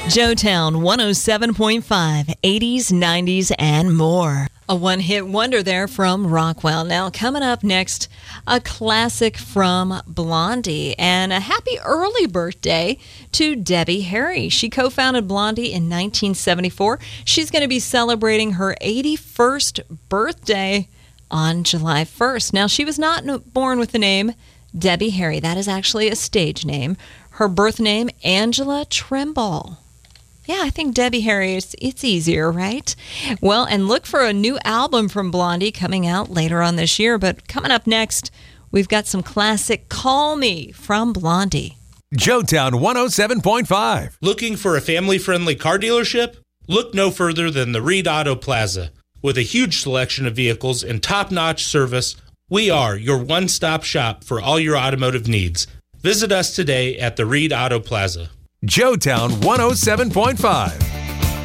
Joetown 107.5, 80s, 90s, and more. A one-hit wonder there from Rockwell. Now, coming up next, a classic from Blondie. And a happy early birthday to Debbie Harry. She co-founded Blondie in 1974. She's going to be celebrating her 81st birthday on July 1st. Now, she was not born with the name Debbie Harry. That is actually a stage name. Her birth name, Angela Tremble. Yeah, I think Debbie Harry, it's easier, right? Well, and look for a new album from Blondie coming out later on this year. But coming up next, we've got some classic Call Me from Blondie. Joetown 107.5. Looking for a family-friendly car dealership? Look no further than the Reed Auto Plaza. With a huge selection of vehicles and top-notch service, we are your one-stop shop for all your automotive needs. Visit us today at the Reed Auto Plaza. Joetown 107.5.